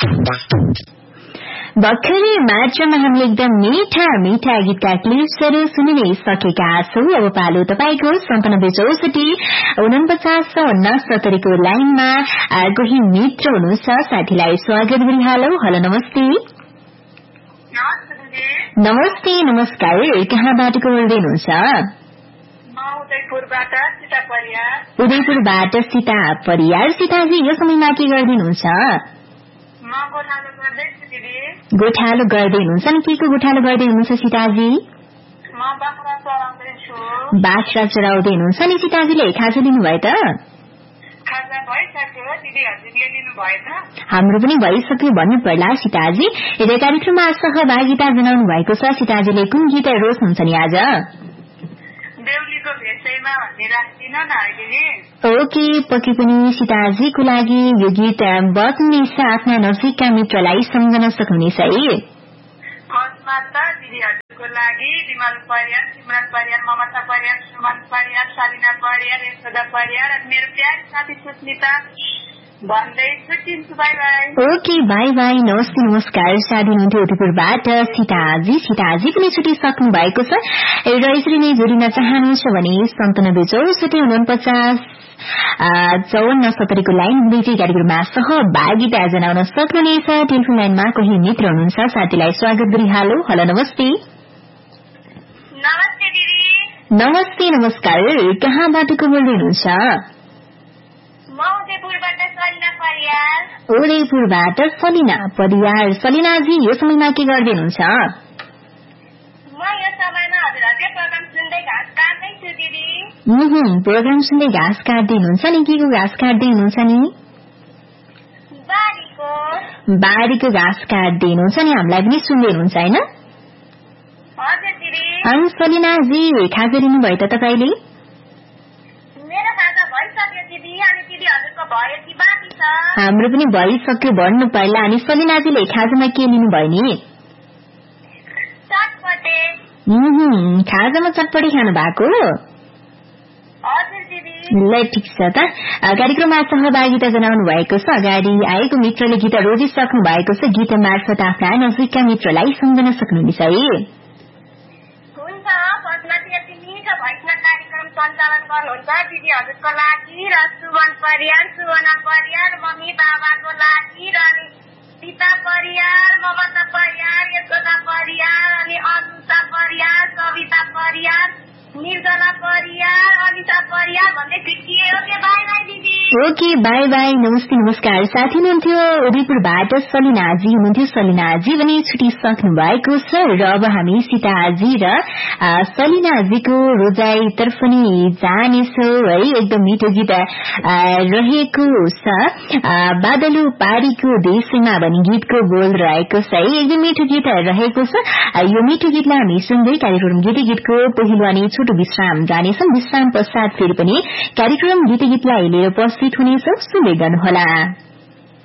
भर्खरै मात्रामा हामीले एकदम मीठा मीठा गीतका क्लिप्सहरू सुनिनै सकेका छौं। अब पालो तपाईको 9764496970 को लाइनमा कोही मित्र हुनुहुन्छ, साथीलाई स्वागत गरिहालौ। हेलो नमस्ते। नमस्ते नमस्कार, कहाँबाट को बोल्दै हुनुहुन्छ? उदयपुरबाट सीता परियार। सीताजी यो समयमा के गर्दै हुनुहुन्छ? गोठालो गर्दै हुनुहुन्छ नि? के को गोठालो गर्दै हुनुहुन्छ सीताजी? बाख्रा चराउँदै हुनुहुन्छ नि? सीताजीले खाजा लिनुभयो त? हाम्रो पनि भइसक्यो भन्नु पर्ला सीताजी। यदि कार्यक्रममा सहभागिता जनाउनु भएको छ, सीताजीले कुन गीत रोज्नुहुन्छ नि आज? ओके, पक्कै पनि सीताजीको लागि यो गीत बज्नेछ। आफ्ना नजिकका मित्रलाई सम्झन सक्नुहुनेछ है। लागि विमल परियार, सिमरन परियार, ममता परियार, सुमन परियार, सालिना परियार, यशोदा परियार अनि मेरो प्यारी साथी सुस्मिता भन्दैछु। चिन्छु, by by. Okay, by by. नमस्ते नमस्कार। साथी हुनुहुन्थ्यो उदयपुरबाट सीताजी। सीताजी पनि छुटिसक्नु भएको छ र यसरी नै जोडिन चाहनुहुन्छ भने 9764496970 को लाइन हुँदै चाहिँ कार्यक्रममा सहभागिता जनाउन सक्नुहुनेछ। टेलिफोन लाइनमा कोही मित्र हुनुहुन्छ, साथीलाई स्वागत गरिहालौ। हेलो नमस्ते। नमस्ते दिदी। नमस्ते नमस्कार, कहाँबाट को बोल्दै हुनुहुन्छ? उदयपुरबाट सलिना परियार। उदयपुरबाट सलिना परियार। सलिनाजी यो समयमा के गर्दै हुनुहुन्छ? म यो समयमा हजुरहरुको प्रोग्राम सुन्दै घाँस काट्दै छु दिदी। प्रोग्राम सुन्दै घाँस काट्दै हुनुहुन्छ नि? के को घाँस काट्दै हुनुहुन्छ नि? बारीको घाँस काट्दै हुनुहुन्छ नि? हामीलाई पनि सुन्दै हुनुहुन्छ हैन? हजुर दिदी। अनि सलिनाजी खाजा लिनुभयो त तपाईले? मेरो खाजा भइसक्यो दिदी। अनि दिदी हजुरको भयो कि बाँकी छ? हाम्रो पनि भइसक्यो भन्नु पर्ला। अनि सलिनाजीले खाजामा के लिनुभयो नि? चटपटे। खाजामा चटपटे खानु भएको? हजुर दिदी। ल ठिक छ त। कार्यक्रममा सहभागिता जनाउनु भएको छ। अगाडि आएको मित्रले गीत रोजिसक्नु भएको छ। गीत मार्फत आफ्ना नजिकका मित्रलाई सम्झन सक्नुहुनेछ है। हुन्छ, फर्स्टमा यति मिठो भइसक्यो कार्यक्रम सञ्चालन गर्नुहुन्छ दिदी हजुरको लागि र सुमन परियार, सुवना परियार, मम्मी बाबाको लागि र अनि सीता परियार, ममता परियार, यशोदा परियार अनि अनुता परियार, सविता परियार, निर्जना परियार, अनिता परियार भन्दै फिटिए। ओके, बाई बाई दिदी। Okay, by by. नमस्ते नमस्कार। साथी हुनुहुन्थ्यो उदयपुरबाट सलिनाजी हुनुहुन्थ्यो। सलिनाजी पनि छुटिसक्नु भएको छ र अब हामी सीताजी र सलिनाजीको रोजाइतर्फ नि जानेछौँ है। एकदम मिठो गीत रहेको छ। बादलु पारीको देशमा भनी गीतको बोल रहेको छ है। एकदम मिठो गीत रहेको छ। यो मिठो गीतलाई हामी सुन्दै कार्यक्रम गीत गीतको पहिलो अनि छोटो विश्राम जानेछौँ। विश्राम पश्चात फेरि पनि कार्यक्रम गीत गीतलाई लिएर उपस्थित हुनेछौँ। सुन्दै गर्नुहोला।